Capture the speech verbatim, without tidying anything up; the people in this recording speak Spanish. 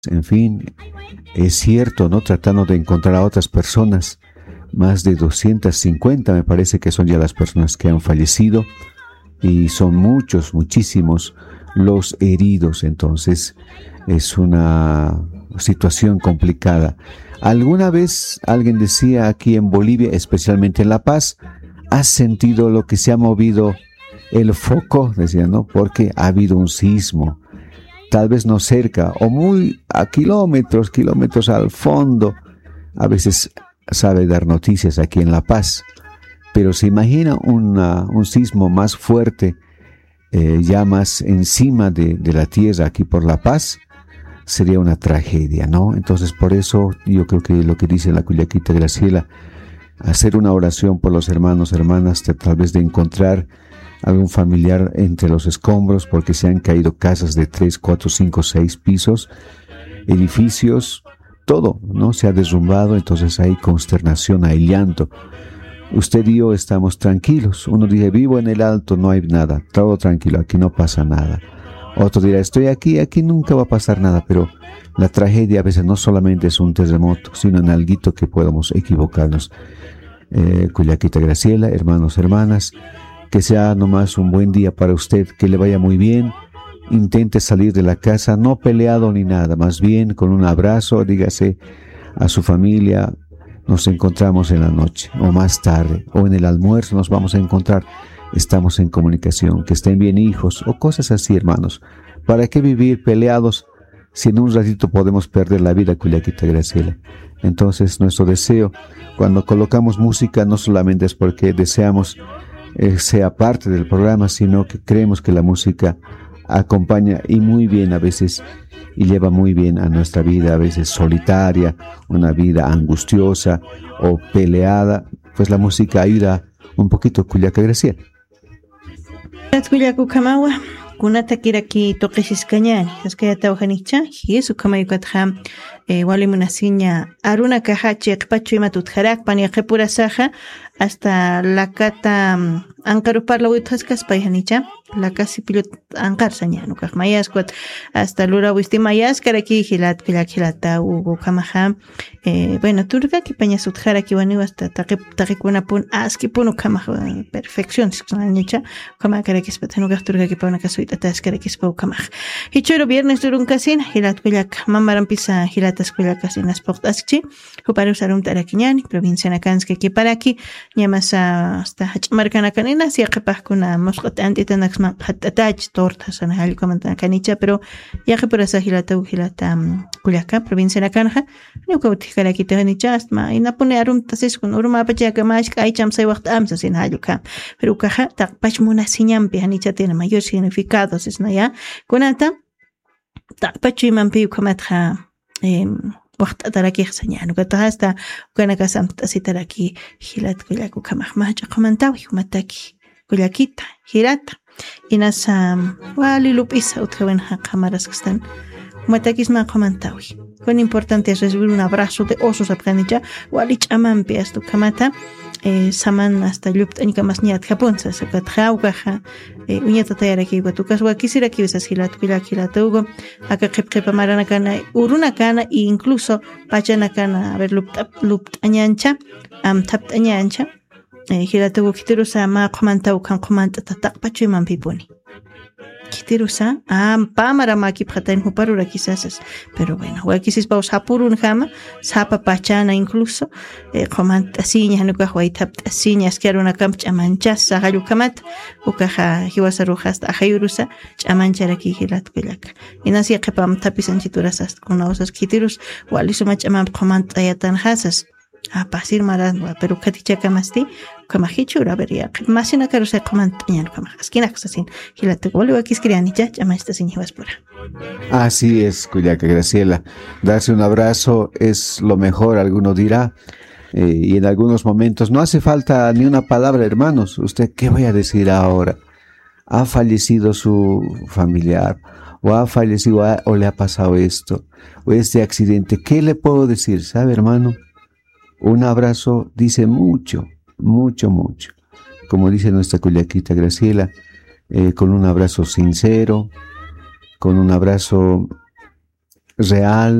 En fin, es cierto, ¿no? Tratando de encontrar a otras personas. Más de doscientas cincuenta me parece que son ya las personas que han fallecido y son muchos, muchísimos los heridos. Entonces es una situación complicada. Alguna vez alguien decía aquí en Bolivia, especialmente en La Paz, ¿has sentido lo que se ha movido el foco? Decía, ¿no? Porque ha habido un sismo, tal vez no cerca o muy a kilómetros, kilómetros al fondo. A veces sabe dar noticias aquí en La Paz, pero se imagina una, un sismo más fuerte, eh, ya más encima de, de la tierra aquí por La Paz, sería una tragedia, ¿no? Entonces por eso yo creo que lo que dice la Culiaquita Graciela, hacer una oración por los hermanos, hermanas, de, tal vez de encontrar algún familiar entre los escombros, porque se han caído casas de tres, cuatro, cinco, seis pisos, edificios, todo, ¿no? Se ha derrumbado, entonces hay consternación, hay llanto. Usted y yo estamos tranquilos. Uno dice, vivo en el alto, no hay nada, todo tranquilo, aquí no pasa nada. Otro dirá, estoy aquí, aquí nunca va a pasar nada, pero la tragedia a veces no solamente es un terremoto, sino en alguito que podamos equivocarnos. Eh, Culiaquita Graciela, hermanos, hermanas, que sea nomás un buen día para usted, que le vaya muy bien. Intente salir de la casa, no peleado ni nada, más bien con un abrazo, dígase a su familia, nos encontramos en la noche, o más tarde, o en el almuerzo nos vamos a encontrar, estamos en comunicación, que estén bien hijos, o cosas así, hermanos. ¿Para qué vivir peleados si en un ratito podemos perder la vida, Culiaquita Graciela? Entonces, nuestro deseo, cuando colocamos música, no solamente es porque deseamos eh, sea parte del programa, sino que creemos que la música acompaña y muy bien a veces y lleva muy bien a nuestra vida, a veces solitaria, una vida angustiosa o peleada, pues la música ayuda un poquito. Culiaca Graciela. Kuliaku kamawa kunata kiraki toqisiscañani askayata ujanicha Jesús kamayukatja wali munasiña aruna caja chiqpachu ima tutjarak paniaqe pura saja hasta la cata Ankaru parla withaskas payhanicha la casi pilot ankar saña no kaj mayas kwat hasta lura wisti mayas karaki hilat kilak hilata ugo kamaha eh bueno turga ki paña sutjara ki wani hasta taqip taqikuna pun aski punu kamaha perfección saña kama karaki spatano kaj turga ki pauna kasuita tas karaki spau kamaha hichoro viernes durun kasin hilat kilak mamaran pisa hilatas kilak kasin asport aski huparu sarum tarakiñani provincia nakanske ki paraki ñamasa hasta hachmarkana kanina siaqipajkuna musqat antitanax hatatach tortas ana hal comenta canicha pero yaje por esa hilata hilata Culiaca provincia nakanja no que utikala ki tanicha astma ina pone arum tasis kun urma pacha que más hay chamsay waqt amsa sin haluka pero caja taqpach munasiñampi hanicha tiene mayor significado es na ya kunata taqpach imampi komatja em وقت أتراكي خسنيان وقتها وكان كسمت أسيتراكي هيلات كلاكو كمحماج قمنتاوي ومتاكي كلاكيتا هيلاتا إناس والي لوبيسا وتكوينها قمارس كستان ومتاكي اسمها قمنتاوي كون importante es recibir un abrazo de osos apganicha walich aman piasto kamata eh, saman hasta lupt anika masniat japonsa sakatja ugaja eh, uñata tayara ki watukas wa kisira ki besas hilat kila kila tugo aka qip qip marana kana uruna kana e incluso pachana kana a ver lupt lupt añancha am tapt añancha eh, hilatugo kitirusa ma qomanta ukan qomanta tataq pachu man pipuni kitirusa am pamara maki phatain huparura quizás pero bueno wa quizás paus hapurun jama sapa pachana incluso eh, qomanta siña no ka huaitap siña askeruna camp chamancha sagalu kamat ukaja hiwasaru hasta ajayurusa chamanchara ki hilat kulak inasi qepam tapisan chiturasas kuna osas kitirus walisuma chamam qomanta ayatan hasas a pasir maran pero katicha kamasti kama hichura vería masina karusa comantañan kama esquina xasin hilate volvo aquí escriani ya llama esta sin hivaspura. Así es, Culiaca Graciela, darse un abrazo es lo mejor, alguno dirá, eh, y en algunos momentos no hace falta ni una palabra, hermanos. ¿Usted qué voy a decir ahora? Ha fallecido su familiar o ha fallecido o le ha pasado esto o este accidente, ¿qué le puedo decir? ¿Sabe, hermano? Un abrazo dice mucho, mucho, mucho. Como dice nuestra Culiaquita Graciela, eh, con un abrazo sincero, con un abrazo real